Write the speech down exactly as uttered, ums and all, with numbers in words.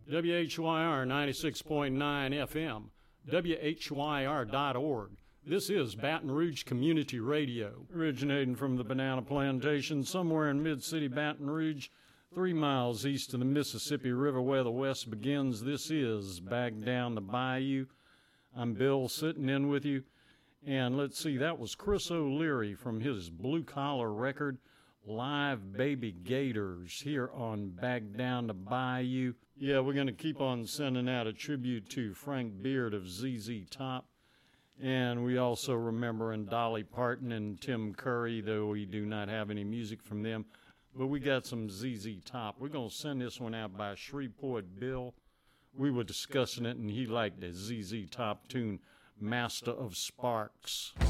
W H Y R ninety-six point nine F M, W H Y R dot org. This is Baton Rouge Community Radio, originating from the Banana Plantation somewhere in mid-city Baton Rouge, three miles east of the Mississippi River where the West begins. This is Back Down the Bayou. I'm Bill, sitting in with you. And let's see, that was Chris O'Leary from his Blue Collar record, Live Baby Gators, here on Back Down the Bayou. Yeah, we're going to keep on sending out a tribute to Frank Beard of Z Z Top. And we also remembering Dolly Parton and Tim Curry, though we do not have any music from them. But we got some Z Z Top. We're going to send this one out by Shreveport Bill. We were discussing it, and he liked the Z Z Top tune, Master of Sparks.